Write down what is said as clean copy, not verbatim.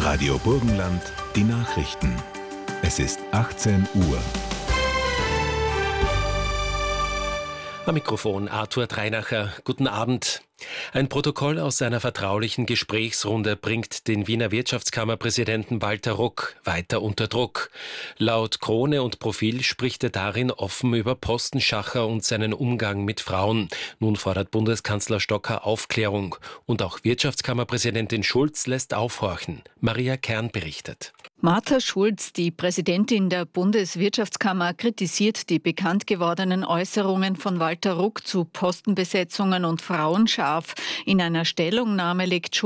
Radio Burgenland, die Nachrichten. Es ist 18 Uhr. Am Mikrofon Arthur Dreinacher. Guten Abend. Ein Protokoll aus einer vertraulichen Gesprächsrunde bringt den Wiener Wirtschaftskammerpräsidenten Walter Ruck weiter unter Druck. Laut Krone und Profil spricht er darin offen über Postenschacher und seinen Umgang mit Frauen. Nun fordert Bundeskanzler Stocker Aufklärung. Und auch Wirtschaftskammerpräsidentin Schulz lässt aufhorchen. Maria Kern berichtet. Martha Schulz, die Präsidentin der Bundeswirtschaftskammer, kritisiert die bekannt gewordenen Äußerungen von Walter Ruck zu Postenbesetzungen und Frauen scharf. In einer Stellungnahme legt